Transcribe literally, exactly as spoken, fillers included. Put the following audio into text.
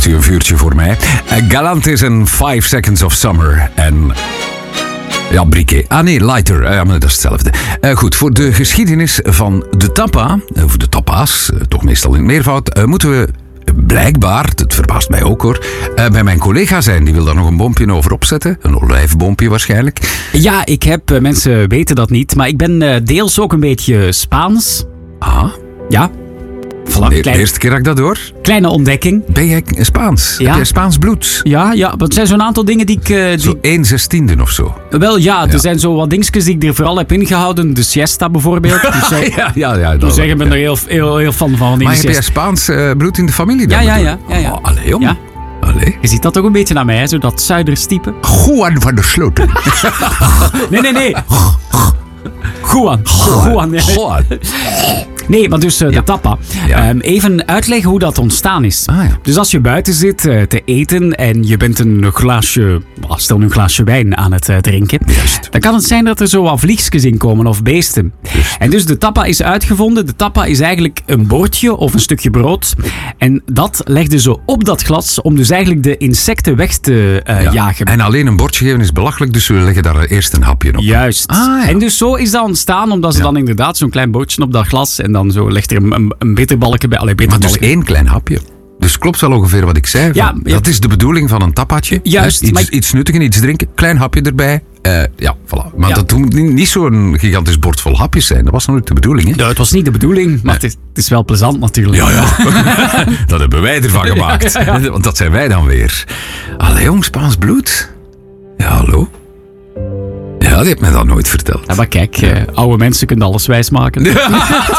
u een vuurtje voor mij. Uh, Galantis en Five Seconds of Summer. En... Ja, briquet. Ah nee, lighter. Uh, maar dat is hetzelfde. Uh, goed, voor de geschiedenis van de tapa, of de tapa's, uh, toch meestal in het meervoud, uh, moeten we blijkbaar, het verbaast mij ook hoor, uh, bij mijn collega zijn. Die wil daar nog een boompje over opzetten. Een olijfboompje waarschijnlijk. Ja, ik heb, uh, mensen weten dat niet, maar ik ben uh, deels ook een beetje Spaans. Ah. Ja. Voilà, de, de eerste keer dat ik dat hoor. Kleine ontdekking. Ben jij Spaans? Ja. Heb jij Spaans bloed? Ja, ja, maar het zijn zo'n aantal dingen die ik... Uh, die... Zo één zestiende of zo? Wel ja, er ja. zijn zo wat dingetjes die ik er vooral heb ingehouden. De siesta bijvoorbeeld. Dus, uh, ja, ja, ja. Dus ik ben er heel, heel, heel fan van. Maar heb jij Spaans uh, bloed in de familie dan? Ja, ja, ja. ja, ja. Oh, allee, jong. Ja. Allee. Je ziet dat toch een beetje naar mij, hè? Zo dat Zuiderstype. Juan van der Sloten. nee, nee, nee. Juan. Juan. Juan. Nee, maar dus uh, de ja. tapa. Ja. Um, even uitleggen hoe dat ontstaan is. Ah, ja. Dus als je buiten zit uh, te eten en je bent een glaasje, stel een glaasje wijn aan het uh, drinken, Juist. dan kan het zijn dat er zo wat vliegjes in komen of beesten. Juist. En dus de tapa is uitgevonden. De tapa is eigenlijk een bordje of een stukje brood. En dat legde zo op dat glas om dus eigenlijk de insecten weg te uh, ja. jagen. En alleen een bordje geven is belachelijk, dus we leggen daar eerst een hapje op. Juist. Ah, ja. En dus zo is dat ontstaan, omdat ze ja. dan inderdaad zo'n klein bordje op dat glas en dan zo legt er een, een, een bitterbalkje bij. Allee, bitterbalkje. Maar dus één klein hapje. Dus klopt wel ongeveer wat ik zei. Ja, van, ja. Dat is de bedoeling van een tapatje. Juist. Iets, maar... iets nuttigen, iets drinken, klein hapje erbij. Uh, ja, voilà. Maar ja. dat moet niet zo'n gigantisch bord vol hapjes zijn. Dat was nog niet de bedoeling. Hè? Ja, het was niet de bedoeling, maar nee. het, is, het is wel plezant natuurlijk. Ja, ja. Dat hebben wij ervan gemaakt. Ja, ja. Want dat zijn wij dan weer. Allee jong, Spaans bloed. Ja, hallo. Ja, die heeft mij dat nooit verteld. Ja, maar kijk, ja. uh, oude mensen kunnen alles wijsmaken. Ja.